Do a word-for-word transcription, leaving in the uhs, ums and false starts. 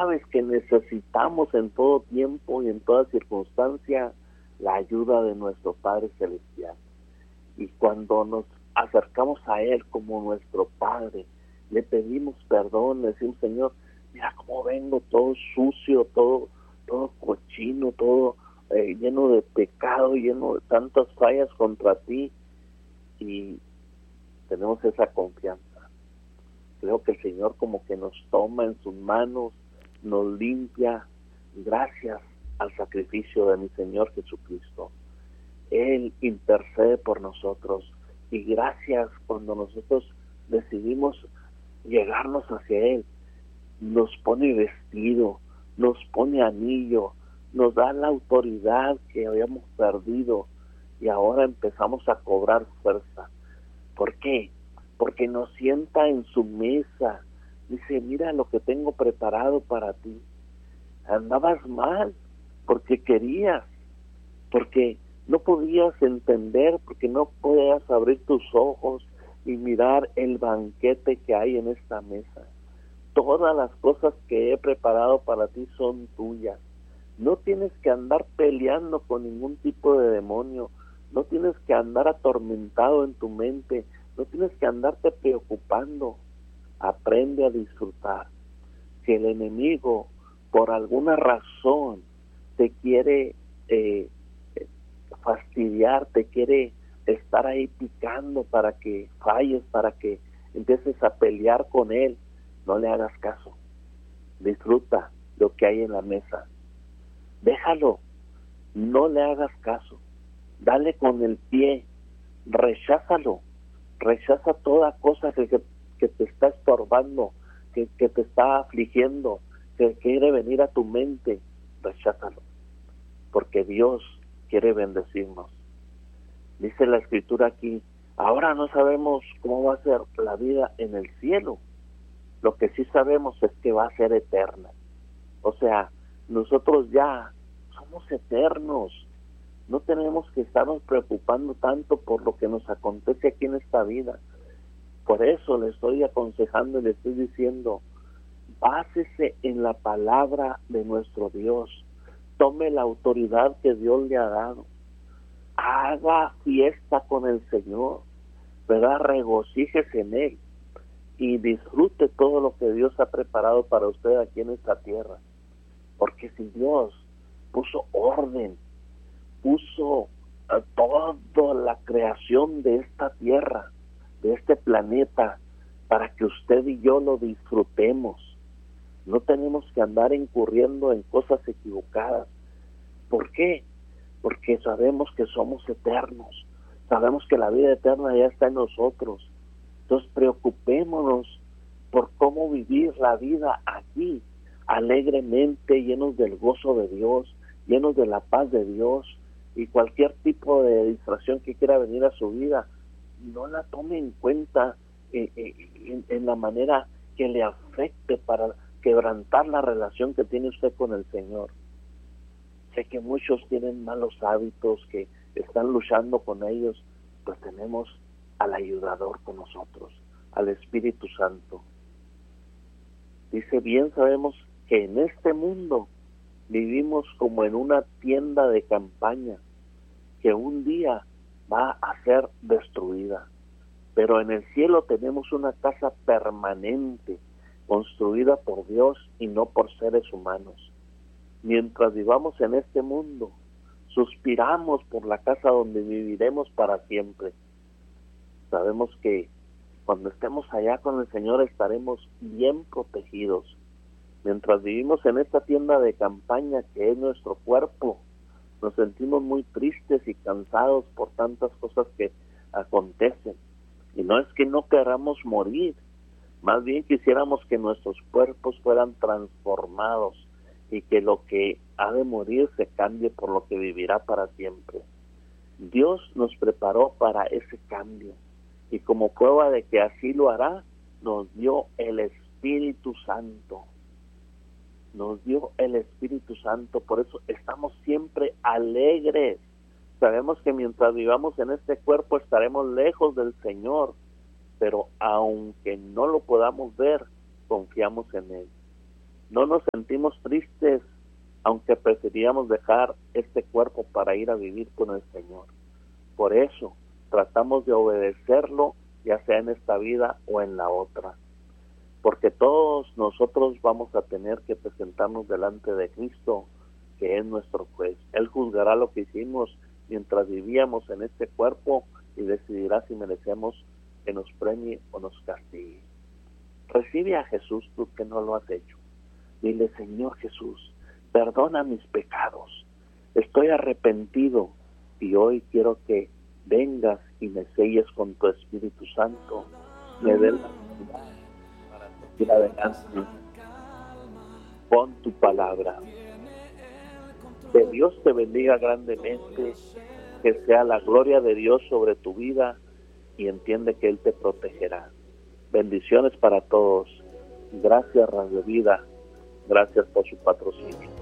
sabes que necesitamos en todo tiempo y en toda circunstancia la ayuda de nuestro Padre Celestial. Y cuando nos acercamos a Él como nuestro Padre, le pedimos perdón, le decimos, Señor, mira cómo vengo todo sucio, todo, todo cochino, todo eh, lleno de pecado, lleno de tantas fallas contra ti, y tenemos esa confianza. Creo que el Señor como que nos toma en sus manos, nos limpia, gracias al sacrificio de mi Señor Jesucristo. Él intercede por nosotros, y gracias cuando nosotros decidimos llegarnos hacia Él, nos pone vestido, nos pone anillo, nos da la autoridad que habíamos perdido, y ahora empezamos a cobrar fuerza. ¿Por qué? Porque nos sienta en su mesa, dice, mira lo que tengo preparado para ti. Andabas mal porque querías, porque no podías entender, porque no podías abrir tus ojos y mirar el banquete que hay en esta mesa. Todas las cosas que he preparado para ti son tuyas. No tienes que andar peleando con ningún tipo de demonio, no tienes que andar atormentado en tu mente, no tienes que andarte preocupando. Aprende a disfrutar. Si el enemigo por alguna razón te quiere eh, fastidiar, te quiere estar ahí picando para que falles, para que empieces a pelear con él, no le hagas caso. Disfruta lo que hay en la mesa. Déjalo, no le hagas caso. Dale con el pie, recházalo. Rechaza toda cosa que, que, que te está estorbando, que, que te está afligiendo, que quiere venir a tu mente. Recházalo, porque Dios quiere bendecirnos. Dice la Escritura aquí, ahora no sabemos cómo va a ser la vida en el cielo. Lo que sí sabemos es que va a ser eterna. O sea, nosotros ya somos eternos. No tenemos que estarnos preocupando tanto por lo que nos acontece aquí en esta vida. Por eso le estoy aconsejando y le estoy diciendo, básese en la palabra de nuestro Dios. Tome la autoridad que Dios le ha dado. Haga fiesta con el Señor, ¿verdad? Regocíjese en Él y disfrute todo lo que Dios ha preparado para usted aquí en esta tierra. Porque si Dios puso orden, puso uh, toda la creación de esta tierra, de este planeta, para que usted y yo lo disfrutemos. No tenemos que andar incurriendo en cosas equivocadas. ¿Por qué? Porque sabemos que somos eternos, sabemos que la vida eterna ya está en nosotros. Entonces preocupémonos por cómo vivir la vida aquí, alegremente, llenos del gozo de Dios, llenos de la paz de Dios, y cualquier tipo de distracción que quiera venir a su vida, no la tome en cuenta eh, eh, en, en la manera que le afecte para quebrantar la relación que tiene usted con el Señor. Sé que muchos tienen malos hábitos, que están luchando con ellos, pues tenemos al ayudador con nosotros, al Espíritu Santo. Dice, bien sabemos que en este mundo vivimos como en una tienda de campaña que un día va a ser destruida, pero en el cielo tenemos una casa permanente construida por Dios y no por seres humanos. Mientras vivamos en este mundo, suspiramos por la casa donde viviremos para siempre. Sabemos que cuando estemos allá con el Señor estaremos bien protegidos. Mientras vivimos en esta tienda de campaña que es nuestro cuerpo, nos sentimos muy tristes y cansados por tantas cosas que acontecen. Y no es que no queramos morir, más bien quisiéramos que nuestros cuerpos fueran transformados y que lo que ha de morir se cambie por lo que vivirá para siempre. Dios nos preparó para ese cambio, y como prueba de que así lo hará, nos dio el Espíritu Santo. Nos dio el Espíritu Santo, por eso estamos siempre alegres. Sabemos que mientras vivamos en este cuerpo estaremos lejos del Señor, pero aunque no lo podamos ver, confiamos en Él. No nos sentimos tristes, aunque preferíamos dejar este cuerpo para ir a vivir con el Señor. Por eso, tratamos de obedecerlo, ya sea en esta vida o en la otra. Porque todos nosotros vamos a tener que presentarnos delante de Cristo, que es nuestro juez. Él juzgará lo que hicimos mientras vivíamos en este cuerpo y decidirá si merecemos que nos premie o nos castigue. Recibe a Jesús, tú que no lo has hecho. Dile: Señor Jesús, perdona mis pecados. Estoy arrepentido y hoy quiero que vengas y me selles con tu Espíritu Santo. Me des la vida para seguir adelante con tu palabra. Que Dios te bendiga grandemente, que sea la gloria de Dios sobre tu vida y entiende que Él te protegerá. Bendiciones para todos. Gracias, Radio Vida. Gracias por su patrocinio.